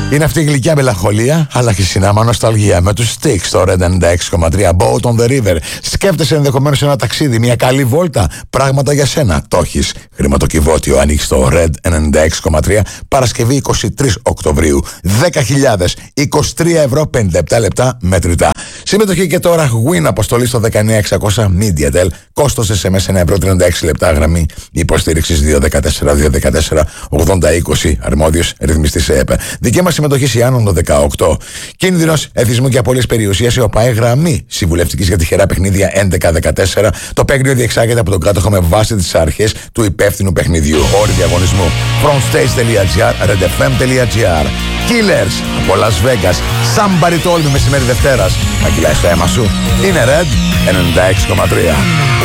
Είναι αυτή η γλυκιά μελαγχολία, αλλά και συνάμα νοσταλγία. Με τους Styx στο Red 96,3. Boat on the River. Σκέφτεσαι ενδεχομένως ένα ταξίδι, μια καλή βόλτα. Πράγματα για σένα. Το έχεις. Χρηματοκιβώτιο ανοίξει στο Red 96,3. Παρασκευή 23 Οκτωβρίου. 10.000. 23 ευρώ 57 λεπτά μετρητά. Συμμετοχή και τώρα. Win αποστολή στο 19600 MediaTel. Κόστος SMS 1 ευρώ 36 λεπτά. Γραμμή υποστήριξης 214 8020. Αρμόδιος ρυθμιστής ΕΕΠ. Δική μας συμμετοχή Ιάννων το 18. Κίνδυνος εθισμού και απώλειας περιουσίας. Η ΟΠΑΕ γραμμή συμβουλευτικής για τυχερά παιχνίδια 1114. Το παίγνιο διεξάγεται από τον κάτοχο με βάση τις αρχές του υπεύθυνου παιχνιδιού. Όροι διαγωνισμού. Frontstage.gr, redfm.gr. Killers από Las Vegas. Somebody told me μεσημέρι Δευτέρας. Να κυλάει στο αίμα σου. Είναι Red 96,3.